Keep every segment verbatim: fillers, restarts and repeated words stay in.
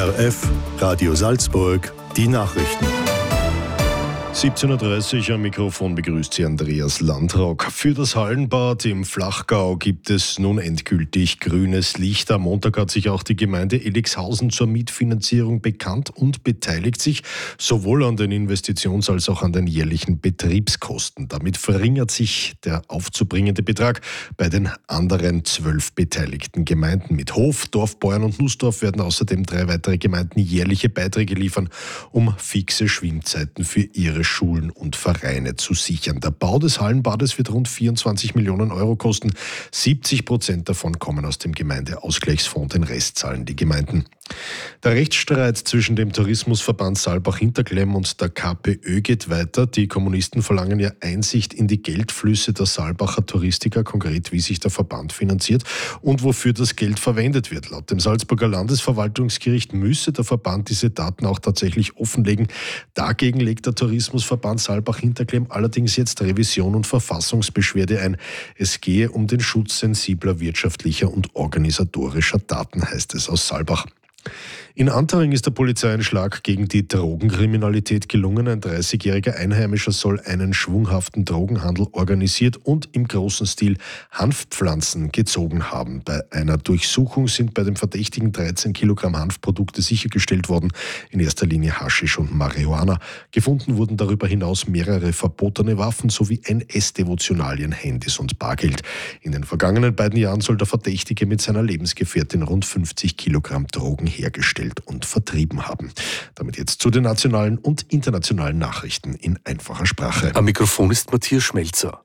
R F, Radio Salzburg, die Nachrichten. siebzehn Uhr dreißig am Mikrofon begrüßt Sie Andreas Landrock. Für das Hallenbad im Flachgau gibt es nun endgültig grünes Licht. Am Montag hat sich auch die Gemeinde Elixhausen zur Mietfinanzierung bekannt und beteiligt sich sowohl an den Investitions- als auch an den jährlichen Betriebskosten. Damit verringert sich der aufzubringende Betrag bei den anderen zwölf beteiligten Gemeinden. Mit Hof, Dorfbeuern und Nussdorf werden außerdem drei weitere Gemeinden jährliche Beiträge liefern, um fixe Schwimmzeiten für ihre Schulen und Vereine zu sichern. Der Bau des Hallenbades wird rund vierundzwanzig Millionen Euro kosten. siebzig Prozent davon kommen aus dem Gemeindeausgleichsfonds, den Rest zahlen die Gemeinden. Der Rechtsstreit zwischen dem Tourismusverband Saalbach-Hinterklemm und der K P Ö geht weiter. Die Kommunisten verlangen ja Einsicht in die Geldflüsse der Saalbacher Touristiker, konkret wie sich der Verband finanziert und wofür das Geld verwendet wird. Laut dem Salzburger Landesverwaltungsgericht müsse der Verband diese Daten auch tatsächlich offenlegen. Dagegen legt der Tourismusverband Saalbach-Hinterklemm allerdings jetzt Revision und Verfassungsbeschwerde ein. Es gehe um den Schutz sensibler wirtschaftlicher und organisatorischer Daten, heißt es aus Saalbach. In Antering ist der Polizei ein Schlag gegen die Drogenkriminalität gelungen. Ein dreißigjähriger Einheimischer soll einen schwunghaften Drogenhandel organisiert und im großen Stil Hanfpflanzen gezogen haben. Bei einer Durchsuchung sind bei dem Verdächtigen dreizehn Kilogramm Hanfprodukte sichergestellt worden, in erster Linie Haschisch und Marihuana. Gefunden wurden darüber hinaus mehrere verbotene Waffen sowie N S-Devotionalien, Handys und Bargeld. In den vergangenen beiden Jahren soll der Verdächtige mit seiner Lebensgefährtin rund fünfzig Kilogramm Drogen hergestellt und vertrieben haben. Damit jetzt zu den nationalen und internationalen Nachrichten in einfacher Sprache. Am Mikrofon ist Matthias Schmelzer.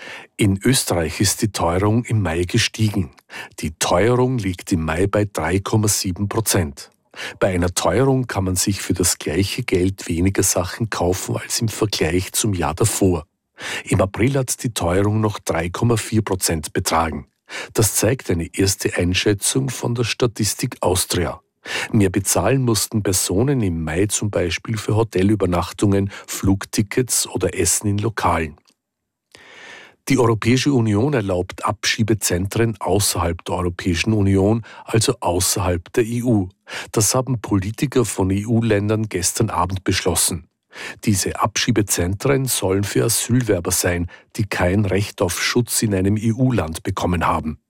In Österreich ist die Teuerung im Mai gestiegen. Die Teuerung liegt im Mai bei drei Komma sieben Prozent. Bei einer Teuerung kann man sich für das gleiche Geld weniger Sachen kaufen als im Vergleich zum Jahr davor. Im April hat die Teuerung noch drei Komma vier Prozent betragen. Das zeigt eine erste Einschätzung von der Statistik Austria. Mehr bezahlen mussten Personen im Mai zum Beispiel für Hotelübernachtungen, Flugtickets oder Essen in Lokalen. Die Europäische Union erlaubt Abschiebezentren außerhalb der Europäischen Union, also außerhalb der E U. Das haben Politiker von E U-Ländern gestern Abend beschlossen. Diese Abschiebezentren sollen für Asylwerber sein, die kein Recht auf Schutz in einem E U-Land bekommen haben.